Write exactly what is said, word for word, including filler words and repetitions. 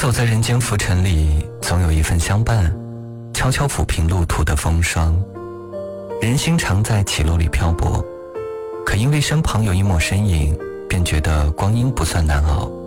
走在人间浮沉里，总有一份相伴，悄悄抚平路途的风霜。人心常在起落里漂泊，可因为身旁有一抹身影，便觉得光阴不算难熬。